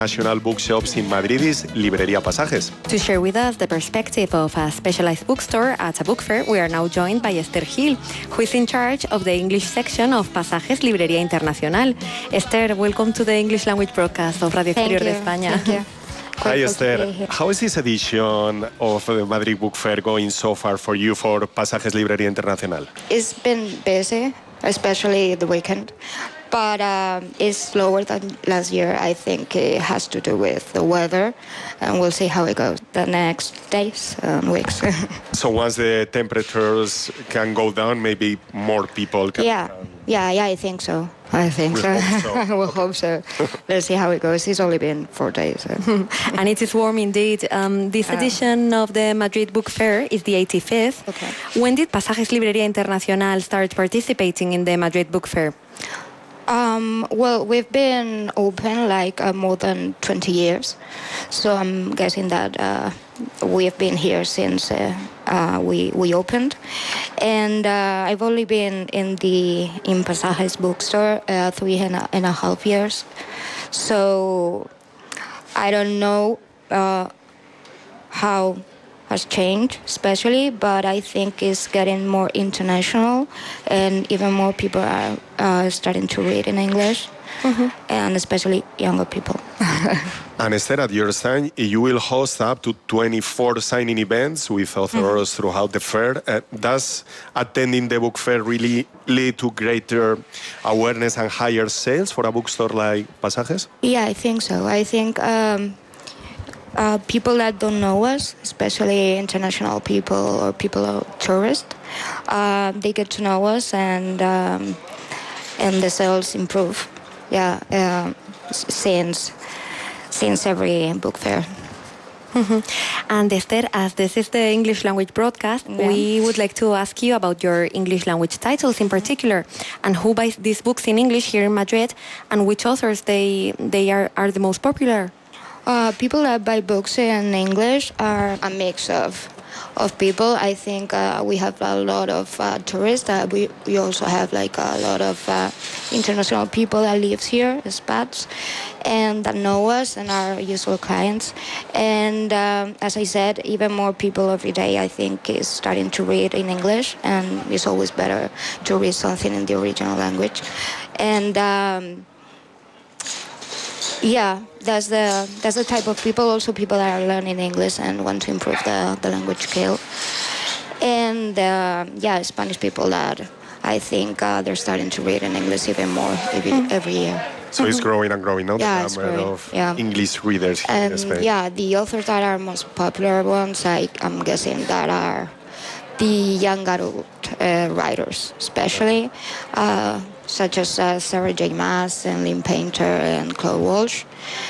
National bookshops in Madrid is Librería Pasajes. To share with us the perspective of a specialized bookstore at a book fair, we are now joined by Esther Gil, who is in charge of the English section of Pasajes Librería Internacional. Esther, welcome to the English language broadcast of Radio Exterior de España. Thank you. Hi Esther, how is this edition of the Madrid Book Fair going so far for you for Pasajes Librería Internacional? It's been busy, especially the weekend, but it's slower than last year. I think it has to do with the weather, and we'll see how it goes the next days and weeks. So once the temperatures can go down, maybe more people can come. Yeah, I think so. I think so. We'll hope so. Let's see how it goes. It's only been 4 days. And it is warm indeed. This edition of the Madrid Book Fair is the 85th. Okay. When did Pasajes Librería Internacional start participating in the Madrid Book Fair? Well, we've been open more than 20 years. So I'm guessing that we've been here since we opened. And I've only been in Pasajes bookstore 3.5 years. So I don't know how has changed, especially, but I think it's getting more international, and even more people are starting to read in English, and especially younger people. And Esther, at your stand, you will host up to 24 signing events with authors throughout the fair. Does attending the book fair really lead to greater awareness and higher sales for a bookstore like Pasajes? Yeah, I think so. I think people that don't know us, especially international people or tourists, they get to know us, and the sales improve. Since every book fair. And Esther, as this is the English language broadcast, we would like to ask you about your English language titles in particular, and who buys these books in English here in Madrid, and which authors they are the most popular. People that buy books in English are a mix of people. I think we have a lot of tourists. We also have a lot of international people that lives here, expats, and that know us and are usual clients. And as I said, even more people every day, I think, is starting to read in English, and it's always better to read something in the original language. And that's the type of people. Also, people that are learning English and want to improve the language skill. And Spanish people that I think they're starting to read in English even more every year. So it's growing and growing, no? Yeah, the number of English readers here in Spain. Yeah, the authors that are most popular ones, I'm guessing, that are the young adult writers, especially, such as Sarah J. Maas and Lynn Painter and Claude Walsh.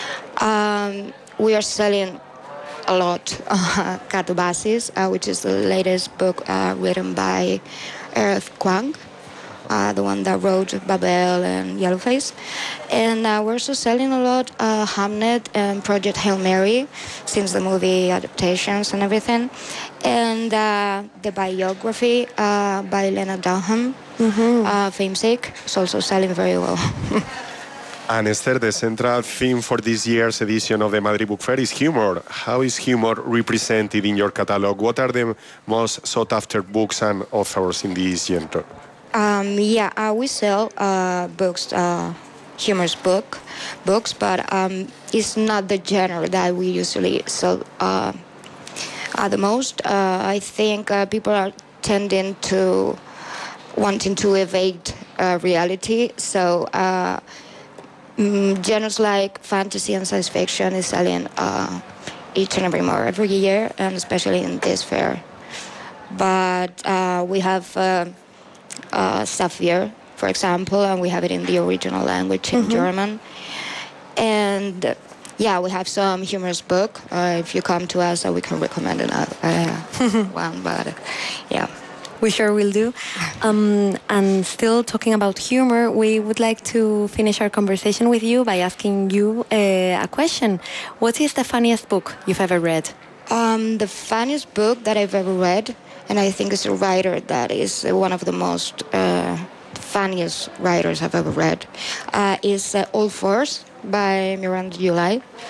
We are selling a lot Catobasis, which is the latest book written by Eric Kwang, the one that wrote Babel and Yellowface. And we're also selling a lot Hamnet and Project Hail Mary, since the movie adaptations and everything. And the biography by Lena Dunham, Famesick, is also selling very well. And Esther, the central theme for this year's edition of the Madrid Book Fair is humor. How is humor represented in your catalog? What are the most sought-after books and authors in this genre? We sell books, humorous books, but it's not the genre that we usually sell the most. I think people are tending to wanting to evade reality, so genres like fantasy and science fiction is selling each and every year, and especially in this fair. But we have Sapphire, for example, and we have it in the original language in German. And we have some humorous book. If you come to us, we can recommend one. But We sure will do. And still talking about humor, we would like to finish our conversation with you by asking you a question. What is the funniest book you've ever read? The funniest book that I've ever read, and I think it's a writer that is one of the most funniest writers I've ever read, is All Fours by Miranda July.